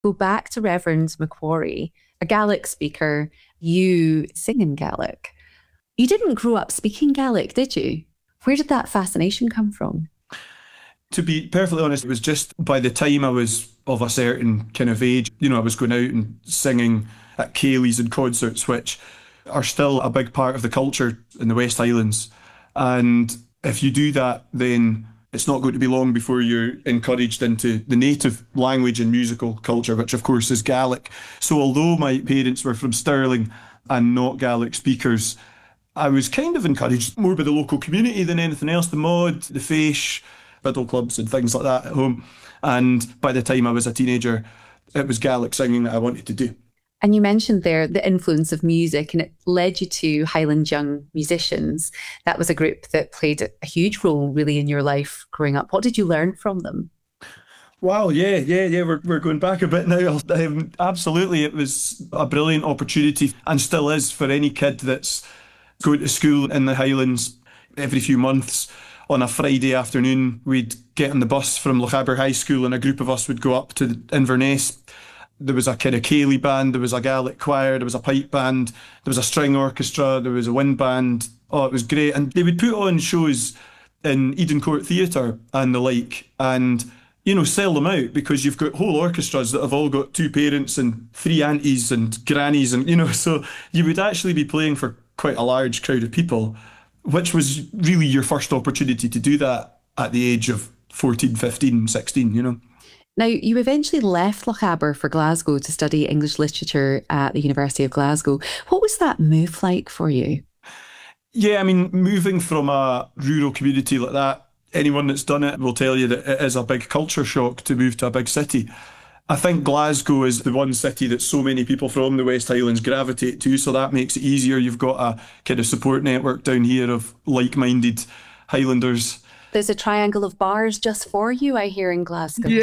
Go back to Reverend Macquarie, a Gaelic speaker, you sing in Gaelic. You didn't grow up speaking Gaelic, did you? Where did that fascination come from? To be perfectly honest, it was just by the time I was of a certain kind of age, I was going out and singing at Céilís and concerts, which are still a big part of the culture in the West Highlands. And if you do that, then it's not going to be long before you're encouraged into the native language and musical culture, which of course is Gaelic. So although my parents were from Stirling and not Gaelic speakers, I was kind of encouraged more by the local community than anything else, the mod, the Fèis, fiddle clubs and things like that at home. And by the time I was a teenager, it was Gaelic singing that I wanted to do. And you mentioned there the influence of music, and it led you to Highland Young Musicians. That was a group that played a huge role, really, in your life growing up. What did you learn from them? Wow, yeah. We're going back a bit now. Absolutely, it was a brilliant opportunity and still is for any kid that's going to school in the Highlands every few months. On a Friday afternoon, we'd get on the bus from Lochaber High School and a group of us would go up to Inverness. There was a kind of Cayley band, there was a Gaelic choir, there was a pipe band, there was a string orchestra, there was a wind band. Oh, it was great. And they would put on shows in Eden Court Theatre and the like, and sell them out because you've got whole orchestras that have all got two parents and three aunties and grannies, and so you would actually be playing for quite a large crowd of people, which was really your first opportunity to do that at the age of 14, 15, 16. Now, you eventually left Lochaber for Glasgow to study English literature at the University of Glasgow. What was that move like for you? Yeah, I mean, moving from a rural community like that, anyone that's done it will tell you that it is a big culture shock to move to a big city. I think Glasgow is the one city that so many people from the West Highlands gravitate to, so that makes it easier. You've got a kind of support network down here of like-minded Highlanders. There's a triangle of bars just for you, I hear, in Glasgow.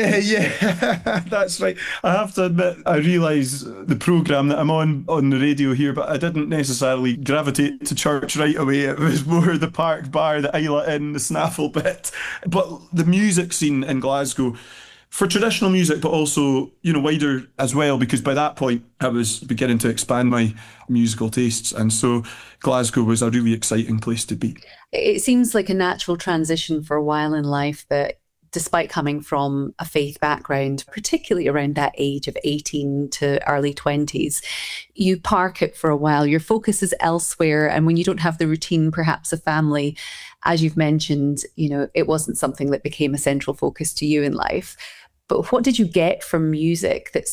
Yeah, that's right. I have to admit, I realise the programme that I'm on the radio here, but I didn't necessarily gravitate to church right away. It was more the Park Bar, the Isla Inn, the Snaffle bit. But the music scene in Glasgow, for traditional music, but also, wider as well, because by that point I was beginning to expand my musical tastes. And so Glasgow was a really exciting place to be. It seems like a natural transition for a while in life that, despite coming from a faith background, particularly around that age of 18 to early 20s, you park it for a while. Your focus is elsewhere. And when you don't have the routine, perhaps, of family, as you've mentioned, it wasn't something that became a central focus to you in life. But what did you get from music that